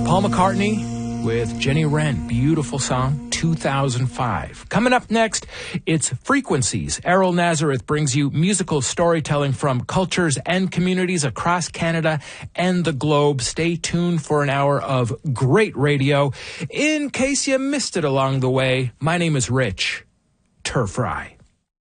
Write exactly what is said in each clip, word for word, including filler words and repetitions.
Paul McCartney with Jenny Wren. Beautiful song, two thousand five. Coming up next, it's Frequencies. Errol Nazareth brings you musical storytelling from cultures and communities across Canada and the globe. Stay tuned for an hour of great radio. In case you missed it along the way, my name is Rich Turfry.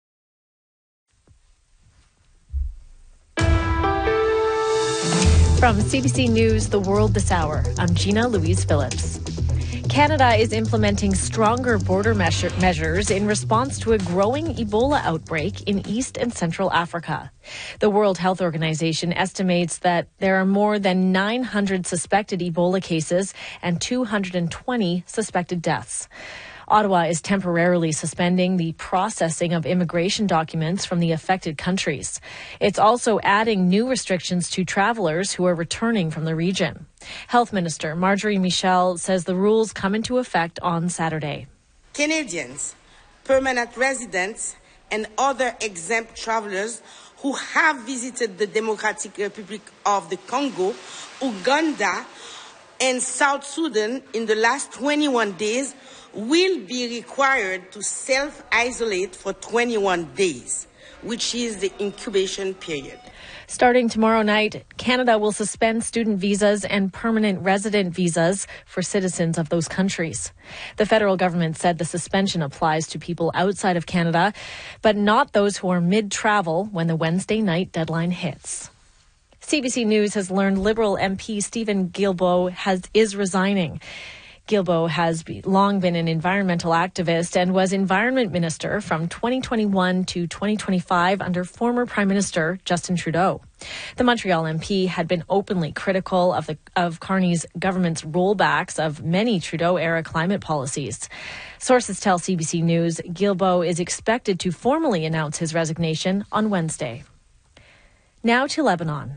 From C B C News, The World This Hour, I'm Gina Louise Phillips. Canada is implementing stronger border measure- measures in response to a growing Ebola outbreak in East and Central Africa. The World Health Organization estimates that there are more than nine hundred suspected Ebola cases and two hundred twenty suspected deaths. Ottawa is temporarily suspending the processing of immigration documents from the affected countries. It's also adding new restrictions to travelers who are returning from the region. Health Minister Marjorie Michel says the rules come into effect on Saturday. Canadians, permanent residents, and other exempt travelers who have visited the Democratic Republic of the Congo, Uganda, and South Sudan in the last twenty-one days will be required to self-isolate for twenty-one days, which is the incubation period. Starting tomorrow night, Canada will suspend student visas and permanent resident visas for citizens of those countries. The federal government said the suspension applies to people outside of Canada, but not those who are mid-travel when the Wednesday night deadline hits. C B C News has learned Liberal M P Stephen Guilbeault has, is resigning. Guilbeault has long been an environmental activist and was Environment Minister from twenty twenty-one to twenty twenty-five under former Prime Minister Justin Trudeau. The Montreal M P had been openly critical of the of Carney's government's rollbacks of many Trudeau-era climate policies. Sources tell C B C News Guilbeault is expected to formally announce his resignation on Wednesday. Now to Lebanon.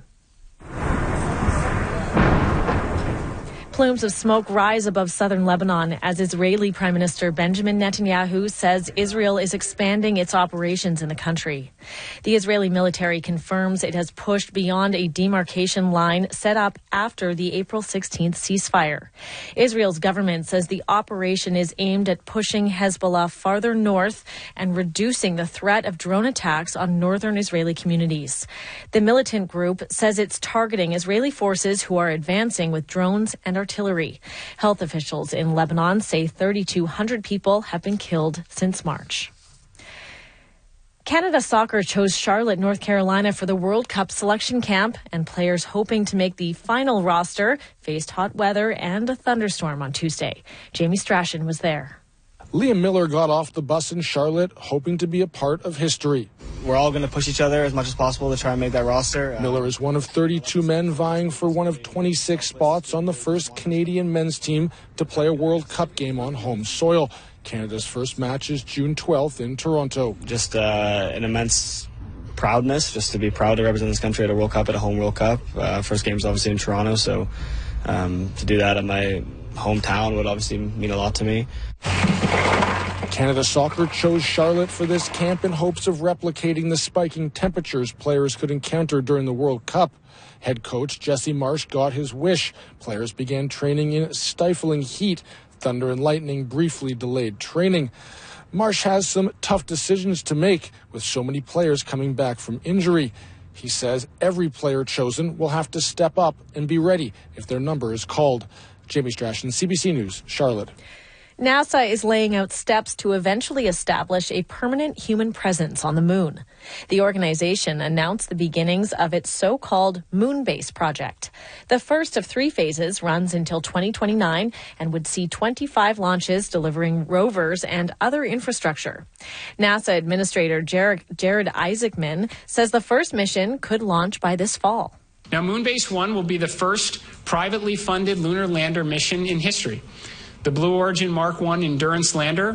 Plumes of smoke rise above southern Lebanon as Israeli Prime Minister Benjamin Netanyahu says Israel is expanding its operations in the country. The Israeli military confirms it has pushed beyond a demarcation line set up after the April sixteenth ceasefire. Israel's government says the operation is aimed at pushing Hezbollah farther north and reducing the threat of drone attacks on northern Israeli communities. The militant group says it's targeting Israeli forces who are advancing with drones and artillery. Health officials in Lebanon say thirty-two hundred people have been killed since March. Canada Soccer chose Charlotte, North Carolina for the World Cup selection camp, and players hoping to make the final roster faced hot weather and a thunderstorm on Tuesday. Jamie Strachan was there. Liam Miller got off the bus in Charlotte, hoping to be a part of history. We're all going to push each other as much as possible to try and make that roster. Miller is one of thirty-two men vying for one of twenty-six spots on the first Canadian men's team to play a World Cup game on home soil. Canada's first match is June twelfth in Toronto. Just uh, an immense proudness, just to be proud to represent this country at a World Cup, at a home World Cup. Uh, first game's obviously in Toronto, so um, to do that at my hometown would obviously mean a lot to me. Canada Soccer chose Charlotte for this camp in hopes of replicating the spiking temperatures players could encounter during the World Cup. Head coach Jesse Marsh got his wish. Players began training in stifling heat. Thunder and lightning briefly delayed training. Marsh has some tough decisions to make with so many players coming back from injury. He says every player chosen will have to step up and be ready if their number is called. Jamie Strachan, C B C News, Charlotte. NASA is laying out steps to eventually establish a permanent human presence on the moon. The organization announced the beginnings of its so-called Moonbase project. The first of three phases runs until twenty twenty-nine and would see twenty-five launches delivering rovers and other infrastructure. NASA Administrator Jared, Jared Isaacman says the first mission could launch by this fall. Now, Moonbase one will be the first privately funded lunar lander mission in history. The Blue Origin Mark one Endurance lander